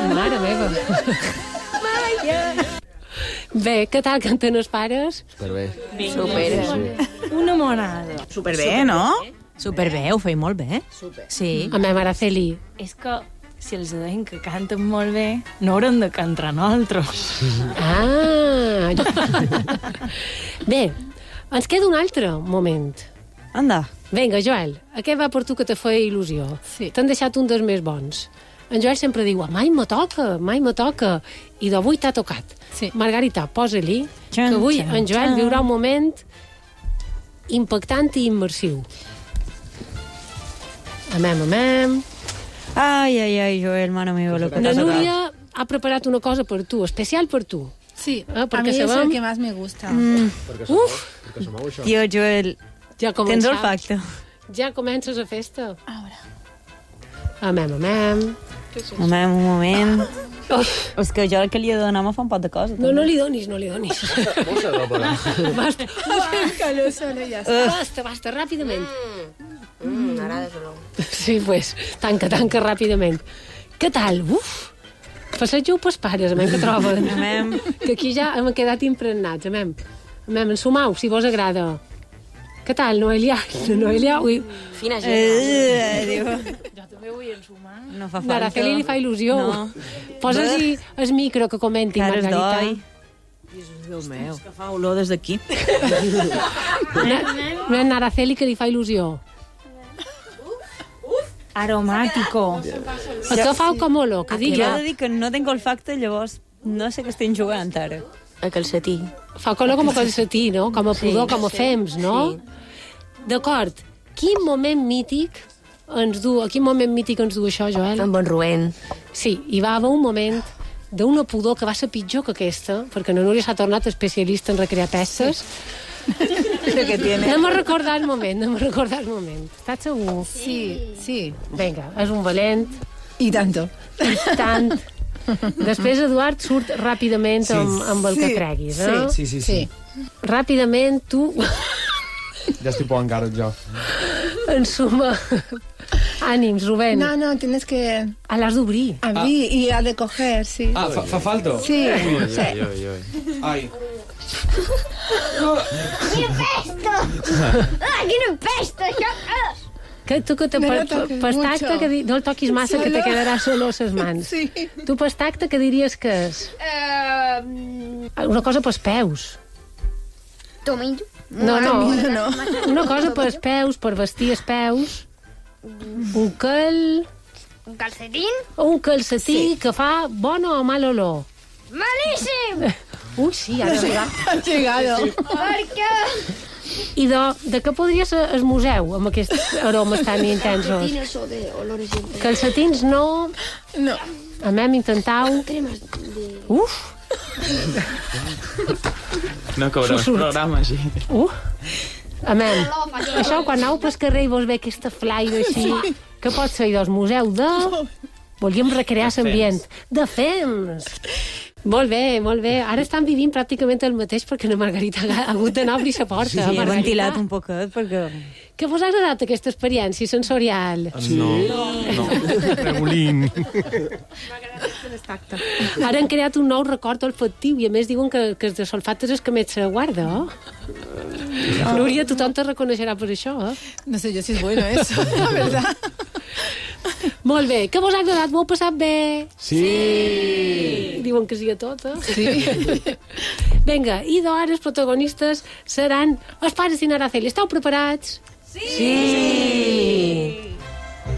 Mare meva. Bé, què tal canten els pares? Superbé. Una monada. Superbé, no? Superbé, ho feia molt bé. Sí. A meva Araceli. És que si els deien que canten molt bé, no hauran de cantar nosaltres. Ah! Bé, ens queda un altre moment. Anda. Vinga, Joel, aquest va per tu que te feia il·lusió. Sí. T'han deixat un dels més bons. En Joel sempre diu, mai me toca. I d'avui t'ha tocat. Sí. Margarita, posa-li, que avui en Joel viurà un moment impactant i immersiu. Amem. Ai, Joel, mare meva, lo que La t'ha tocat. Núria ha preparat una cosa per tu, especial per tu. Sí, perquè a mí es sabem- el que más me gusta. Perquè som això. Tio, Joel, Ja tens comença. olfacte. Ja comences la festa. Ahora. Amem. Un moment. Uf. És que jo el que li he de donar me fa un pot de cosa. No li donis. Basta, Déjalo solo y ya está. basta, ràpidament. M'agrada solo. Sí, pues, tanca ràpidament. Què tal? Uf! Passegeu pels pares, que troben. Amem. Que aquí ja hem quedat impregnats, ensumau, si vos agrada. Què tal, Noelia? Ui, Fina gent. Diu, Jo també vull ensumar. no fa falta. Araceli li fa il·lusió. No. Posa'ls el micro que comenti, Cares Margarita. d'oi. Déu meu. Que fa olor des d'aquí. Nen, Araceli, que li fa il·lusió. Aromàtico. Que fa com olor, que Jo digui. he de dir que no tinc olfacte, llavors no sé què estem jugant ara. El calcetí. Fa olor com a calcetí, no? Com a pudor, com a fems, no? Sí. D'acord. Quin moment mític ens du això, Joel? En bon roent. Sí, hi va haver un moment d'una pudor que va ser pitjor que aquesta, perquè la Núria s'ha tornat especialista en recrear peces. que tiene. Anem a recordar el moment. Estàs segur? Sí. Vinga, és un valent. Y tanto. I tant. Després, Eduard, surt ràpidament amb el que creguis, no? Sí. Ràpidament, tu Ja estic por encara, jo. ensuma. Ànims, Rubén. No, tienes que A l'has d'obrir. abrir y a de coger, sí. Ah, fa falta? Sí. Ai. Quina pesta, això és! Que tu que te No lo toques pas tacte, mucho. que no el toquis massa, que te quedarà solo a les mans. Sí. Tu pas tacte, que diries que és? Una cosa pels peus. Tomillo. No. No. Una cosa pels peus, per vestir els peus. Un Un calcetín. un calcetí que fa bona o mala olor. Malíssim! Ui, sí, ara arribat. Ha llegado. Perquè... I de què podria ser el museu amb aquests aromes tan intensos? Tienes o de olores siempre. Calcetins no. No. Intentau. Cremas de... Uf. No caurà el programa, així. Amem. Això, quan aneu pel carrer i vos ve aquesta flaire així, que pot ser dels museu de... Volíem recrear l'ambient. De fems. Molt bé. Ara estan vivint pràcticament el mateix perquè la Margarita ha hagut d'anar a obrir la porta. Sí, he Margarita. ventilat un poquet perquè... Que vos ha agradat aquesta experiència sensorial? No. Regulín. Ara han creat un nou record olfactiu i a més diuen que els de solfat és el que més se guarda, Núria, tothom te reconeixerà per això, No sé yo si es bueno eso, la verdad. Molt bé, que vos ha agradat? M'ho heu passat bé? Sí. Diuen que sí a tot, Vinga, i ara els protagonistes seran els pares d'Araceli. Esteu preparats? Sí!